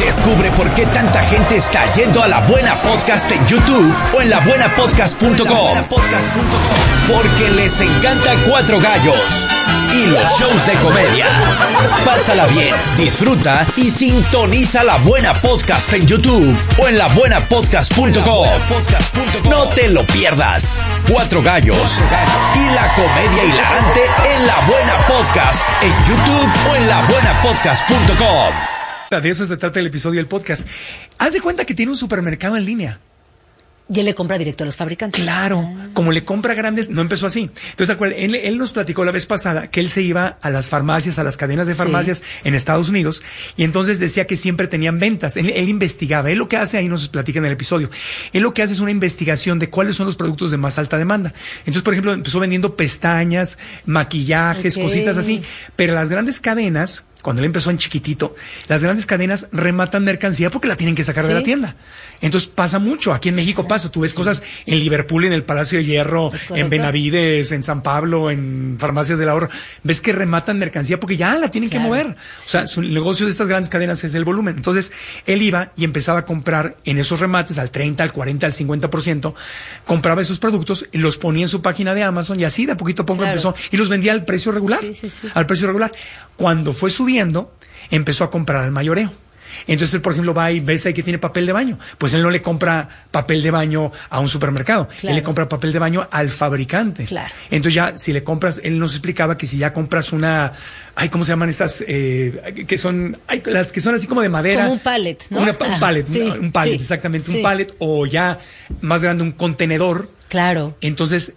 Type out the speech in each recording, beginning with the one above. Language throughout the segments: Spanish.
Descubre por qué tanta gente está yendo a La Buena Podcast en YouTube o en labuenapodcast.com. Porque les encanta Cuatro Gallos y los shows de comedia. Pásala bien, disfruta y sintoniza La Buena Podcast en YouTube o en labuenapodcast.com. No te lo pierdas. Cuatro Gallos y la comedia hilarante en La Buena Podcast en YouTube o en labuenapodcast.com. De eso se trata el episodio del podcast. Haz de cuenta que tiene un supermercado en línea. Y él le compra directo a los fabricantes. Claro, como le compra grandes, no empezó así. Entonces, acuérdense, él nos platicó la vez pasada que él se iba a las farmacias, a las cadenas de farmacias en Estados Unidos, y entonces decía que siempre tenían ventas. Él investigaba. Él lo que hace, ahí nos platica en el episodio, él lo que hace es una investigación de cuáles son los productos de más alta demanda. Entonces, por ejemplo, empezó vendiendo pestañas, maquillajes, cositas así. Pero las grandes cadenas, cuando él empezó en chiquitito, las grandes cadenas rematan mercancía porque la tienen que sacar de la tienda. Entonces pasa mucho. Aquí en México pasa. Tú ves cosas en Liverpool, en el Palacio de Hierro, en Benavides, en San Pablo, en Farmacias del Ahorro. Ves que rematan mercancía porque ya la tienen que mover. O sea, su negocio de estas grandes cadenas es el volumen. Entonces, él iba y empezaba a comprar en esos remates al 30, al 40, al 50%. Compraba esos productos, los ponía en su página de Amazon y así de a poquito a poco empezó. Y los vendía al precio regular. Al precio regular. Cuando fue subiendo, empezó a comprar al mayoreo. Entonces él, por ejemplo, va y ves ahí que tiene papel de baño. Pues él no le compra papel de baño a un supermercado. Él le compra papel de baño al fabricante. Entonces ya, si le compras, él nos explicaba que si ya compras una... ¿cómo se llaman estas? Que son... las que son así como de madera. Como un pallet, ¿no? Un pallet, exactamente. Un pallet, o ya más grande, un contenedor. Claro. Entonces...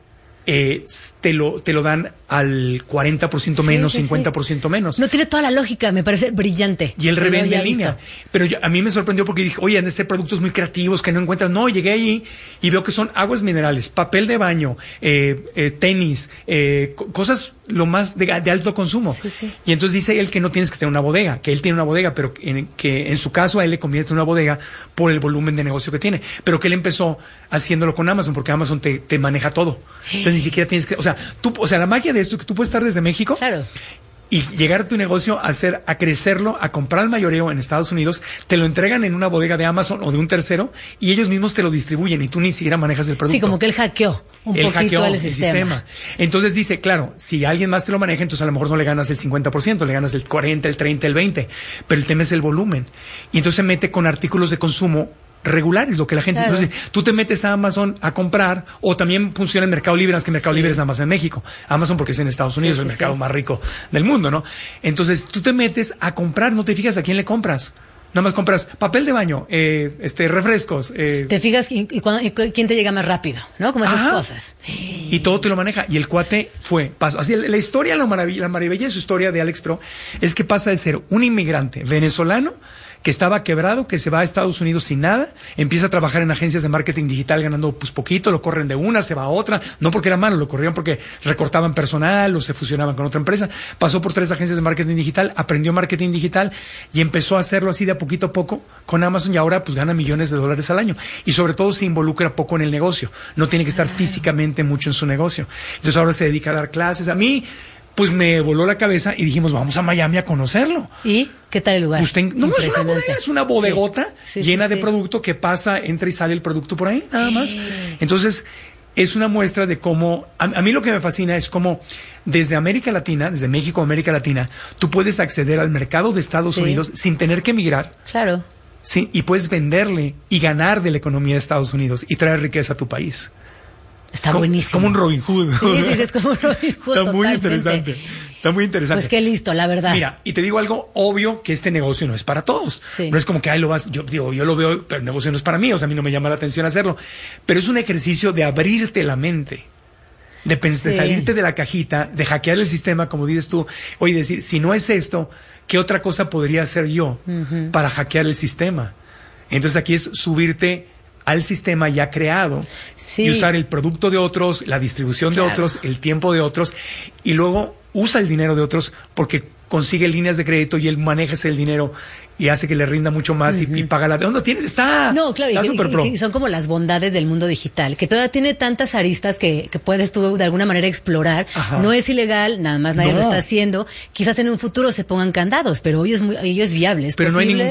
te lo dan al 40% menos, 50% menos. No tiene toda la lógica, me parece brillante. Y él revende en línea. Pero a mí me sorprendió porque dije, oye, han de ser productos muy creativos que no encuentras. No, llegué allí y veo que son aguas minerales, papel de baño, tenis, cosas lo más de alto consumo. Y entonces dice él que no tienes que tener una bodega, que él tiene una bodega, pero que en su caso a él le conviene tener una bodega por el volumen de negocio que tiene. Pero que él empezó haciéndolo con Amazon, porque Amazon te maneja todo. Entonces ni siquiera tienes que, la magia de esto es que tú puedes estar desde México y llegar a tu negocio a crecerlo, a comprar al mayoreo en Estados Unidos, te lo entregan en una bodega de Amazon o de un tercero y ellos mismos te lo distribuyen y tú ni siquiera manejas el producto. Sí, como que él hackeó un poquito el sistema. Entonces dice, claro, si alguien más te lo maneja, entonces a lo mejor no le ganas el 50%, le ganas el 40, el 30, el 20, pero el tema es el volumen. Y entonces se mete con artículos de consumo regulares, lo que la gente... Entonces, tú te metes a Amazon a comprar, o también funciona en Mercado Libre, es que Mercado Libre es nada más en México. Amazon porque es en Estados Unidos, el mercado más rico del mundo, ¿no? Entonces, tú te metes a comprar, no te fijas a quién le compras. Nada más compras papel de baño, refrescos. Te fijas quién te llega más rápido, ¿no? Como esas cosas. Y todo te lo maneja. Y el cuate pasó. Así, la historia, la maravilla de su historia de Alex Pro es que pasa de ser un inmigrante venezolano que estaba quebrado, que se va a Estados Unidos sin nada, empieza a trabajar en agencias de marketing digital ganando pues poquito, lo corren de una, se va a otra, no porque era malo, lo corrieron porque recortaban personal o se fusionaban con otra empresa, pasó por 3 agencias de marketing digital, aprendió marketing digital y empezó a hacerlo así de a poquito a poco con Amazon y ahora pues gana millones de dólares al año y sobre todo se involucra poco en el negocio, no tiene que estar físicamente mucho en su negocio, entonces ahora se dedica a dar clases. A mí pues me voló la cabeza y dijimos, vamos a Miami a conocerlo. ¿Y qué tal el lugar? Pues no es una bodega, es una bodegota llena de producto que pasa, entra y sale el producto por ahí, nada más. Entonces, es una muestra de cómo, a mí lo que me fascina es cómo desde América Latina, desde México a América Latina, tú puedes acceder al mercado de Estados Unidos sin tener que emigrar. Claro. Sí, y puedes venderle y ganar de la economía de Estados Unidos y traer riqueza a tu país. Está buenísimo. Es como un Robin Hood. Sí, es como un Robin Hood. Está muy interesante. Está muy interesante. Pues qué listo, la verdad. Mira, y te digo algo obvio, que este negocio no es para todos. No es como que ahí lo vas, yo lo veo, pero el negocio no es para mí, o sea, a mí no me llama la atención hacerlo. Pero es un ejercicio de abrirte la mente, de salirte de la cajita, de hackear el sistema, como dices tú. Oye, decir, si no es esto, ¿qué otra cosa podría hacer yo para hackear el sistema? Entonces aquí es subirte al sistema ya creado y usar el producto de otros, la distribución de otros, el tiempo de otros, y luego usa el dinero de otros porque consigue líneas de crédito y él maneja ese dinero y hace que le rinda mucho más y paga la deuda. ¿Tienes? Está super pro. Y son como las bondades del mundo digital, que todavía tiene tantas aristas que puedes tú de alguna manera explorar. No es ilegal, nada más nadie lo está haciendo. Quizás en un futuro se pongan candados, pero hoy es viable. Pero no hay ningún